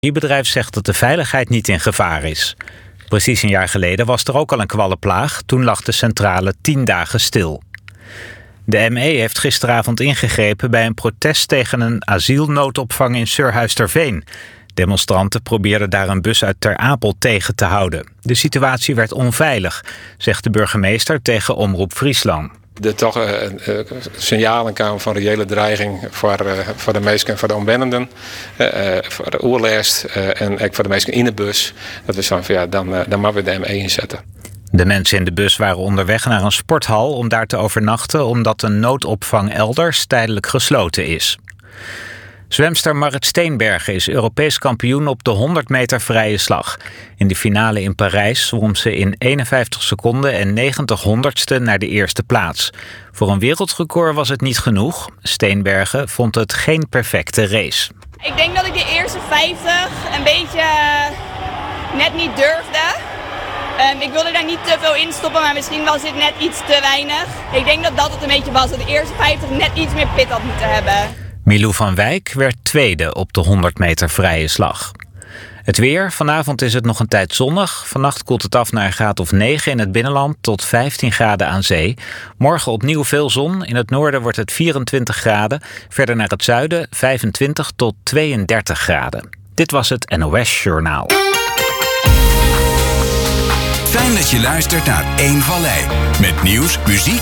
Het bedrijf zegt dat de veiligheid niet in gevaar is. Precies een jaar geleden was er ook al een kwallenplaag. Toen lag de centrale 10 dagen stil. De ME heeft gisteravond ingegrepen bij een protest tegen een asielnoodopvang in Surhuis ter Veen. Demonstranten probeerden daar een bus uit Ter Apel tegen te houden. De situatie werd onveilig, zegt de burgemeester tegen Omroep Friesland. Er toch signalen kwamen van reële dreiging voor de mensen en voor de omwonenden, voor de oerlijst en ook voor de mensen in de bus. Dat is dan dan moeten we de ME inzetten. De mensen in de bus waren onderweg naar een sporthal om daar te overnachten, omdat een noodopvang elders tijdelijk gesloten is. Zwemster Marit Steenbergen is Europees kampioen op de 100 meter vrije slag. In de finale in Parijs zwom ze in 51 seconden en 90 honderdste naar de eerste plaats. Voor een wereldrecord was het niet genoeg. Steenbergen vond het geen perfecte race. Ik denk dat ik de eerste 50 een beetje net niet durfde. Ik wilde daar niet te veel in stoppen, maar misschien was dit net iets te weinig. Ik denk dat dat het een beetje was, dat de eerste 50 net iets meer pit had moeten hebben. Milou van Wijk werd tweede op de 100 meter vrije slag. Het weer. Vanavond is het nog een tijd zonnig. Vannacht koelt het af naar een graad of 9 in het binnenland tot 15 graden aan zee. Morgen opnieuw veel zon. In het noorden wordt het 24 graden. Verder naar het zuiden 25 tot 32 graden. Dit was het NOS Journaal. Fijn dat je luistert naar Eén Vallei. Met nieuws, muziek